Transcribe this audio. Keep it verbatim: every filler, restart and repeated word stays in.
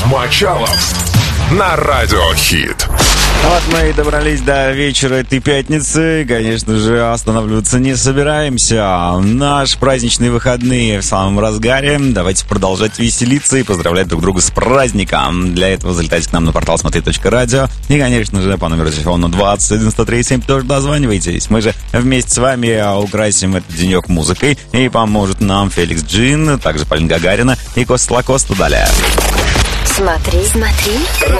с Мочалом на Радио Хит. Вот мы и добрались до вечера этой пятницы. Конечно же, останавливаться не собираемся. Наш праздничные выходные в самом разгаре. Давайте продолжать веселиться и поздравлять друг друга с праздником. Для этого залетайте к нам на портал смотри точка радио. И, конечно же, по номеру телефона двадцать один сто тридцать семь тоже дозванивайтесь. Мы же вместе с вами украсим этот денек музыкой. И поможет нам Феликс Джин, также Полина Гагарина и Коста Лакоста далее. Смотри, смотри.